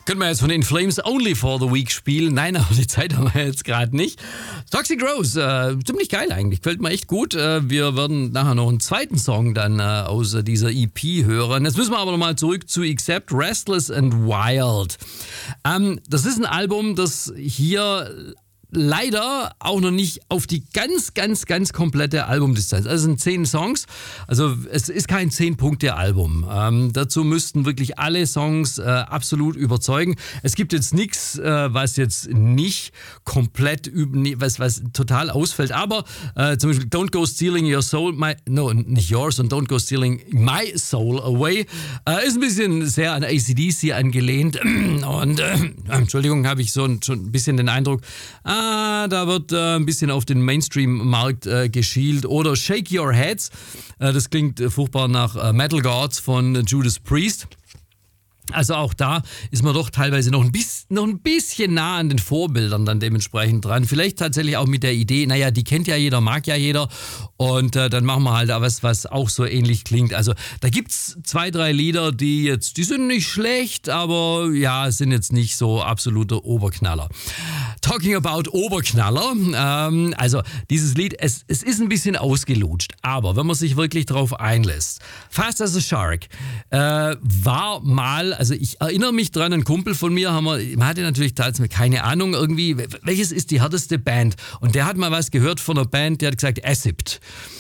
Können wir jetzt von In Flames Only for the Week spielen? Nein, aber die Zeit haben wir jetzt gerade nicht. Toxic Rose, ziemlich geil eigentlich, gefällt mir echt gut. Wir werden nachher noch einen zweiten Song dann aus dieser EP hören. Jetzt müssen wir aber nochmal zurück zu Accept, Restless and Wild. Das ist ein Album, das hier leider auch noch nicht auf die ganz komplette Albumdistanz. Also es sind 10 Songs, also es ist kein 10-Punkte-Album. Dazu müssten wirklich alle Songs absolut überzeugen. Es gibt jetzt nichts, was jetzt nicht komplett, was total ausfällt, aber zum Beispiel Don't Go Stealing Your Soul, nicht yours, und Don't Go Stealing My Soul Away, ist ein bisschen sehr an AC/DC angelehnt und Entschuldigung, habe ich schon ein bisschen den Eindruck, da wird ein bisschen auf den Mainstream-Markt geschielt. Oder Shake Your Heads, das klingt furchtbar nach Metal Gods von Judas Priest. Also auch da ist man doch teilweise noch ein bisschen nah an den Vorbildern dann dementsprechend dran. Vielleicht tatsächlich auch mit der Idee, naja, die kennt ja jeder, mag ja jeder und dann machen wir halt da was auch so ähnlich klingt. Also da gibt's 2, 3 Lieder, die sind nicht schlecht, aber ja, sind jetzt nicht so absolute Oberknaller. Talking about Oberknaller, also dieses Lied, es ist ein bisschen ausgelutscht, aber wenn man sich wirklich drauf einlässt, Fast as a Shark war mal, also ich erinnere mich dran, ein Kumpel von mir, man hatte natürlich tatsächlich keine Ahnung irgendwie, welches ist die härteste Band, und der hat mal was gehört von einer Band, der hat gesagt Accept.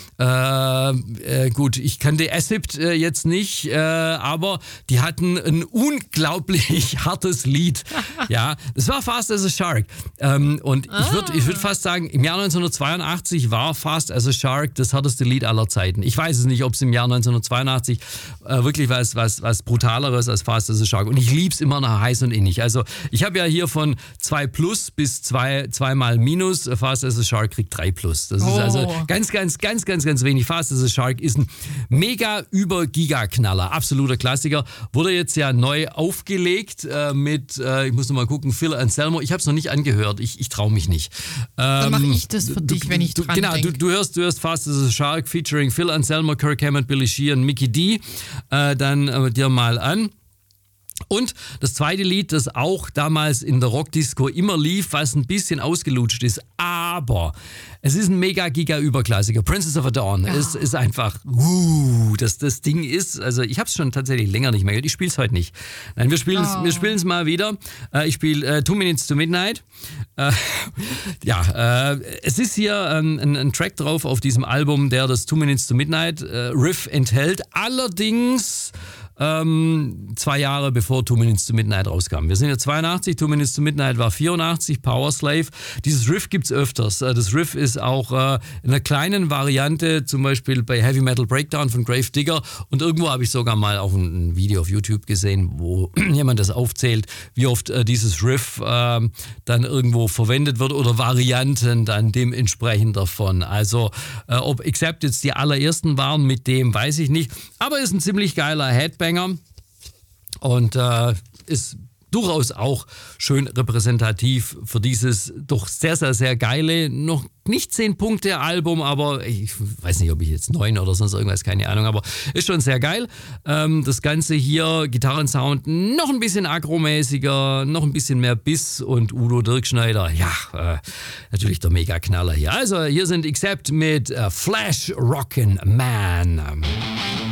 Gut, ich kannte Accept jetzt nicht, aber die hatten ein unglaublich hartes Lied. Ja, das war Fast as a Shark. Und ich würd fast sagen, im Jahr 1982 war Fast as a Shark das härteste Lied aller Zeiten. Ich weiß es nicht, ob es im Jahr 1982 wirklich was Brutaleres als Fast as a Shark. Und ich lieb's immer noch heiß und innig. Also ich habe ja hier von 2 plus bis 2 mal minus. Fast as a Shark kriegt 3 plus. Das ist also ganz wenig. Fast as a Shark ist ein mega Giga-Knaller. Absoluter Klassiker. Wurde jetzt ja neu aufgelegt mit, ich muss noch mal gucken, Phil Anselmo. Ich habe es noch nicht angehört. Ich traue mich nicht. Dann mache ich das für dich, wenn ich dran denke. Genau, du hörst Fast as a Shark featuring Phil Anselmo, Kirk Hammett, Billy Sheehan, Mickey D. Dann dir mal an. Und das zweite Lied, das auch damals in der Rockdisco immer lief, was ein bisschen ausgelutscht ist, aber es ist ein mega-giga-Überklassiker. Princess of a Dawn ist einfach, das Ding ist, also ich habe es schon tatsächlich länger nicht mehr gehört, ich spiele es heute nicht. Nein, wir spielen es mal wieder. Ich spiele 2 Minutes to Midnight. Es ist hier ein Track drauf auf diesem Album, der das 2 Minutes to Midnight Riff enthält. Allerdings 2 Jahre bevor 2 Minutes to Midnight rauskam. Wir sind ja 82, 2 Minutes to Midnight war 84, Power Slave. Dieses Riff gibt's öfters. Das Riff ist auch in einer kleinen Variante, zum Beispiel bei Heavy Metal Breakdown von Grave Digger, und irgendwo habe ich sogar mal auch ein Video auf YouTube gesehen, wo jemand das aufzählt, wie oft dieses Riff dann irgendwo verwendet wird oder Varianten dann dementsprechend davon. Also ob Accept jetzt die allerersten waren mit dem, weiß ich nicht, aber ist ein ziemlich geiler Headbanger und ist durchaus auch schön repräsentativ für dieses doch sehr, sehr, sehr geile, noch nicht 10-Punkte-Album, aber ich weiß nicht, ob ich jetzt 9 oder sonst irgendwas, keine Ahnung, aber ist schon sehr geil. Das Ganze hier, Gitarrensound, noch ein bisschen agromäßiger, noch ein bisschen mehr Biss, und Udo Dirkschneider, natürlich der Mega-Knaller hier. Also hier sind Accept mit Flash Rockin' Man.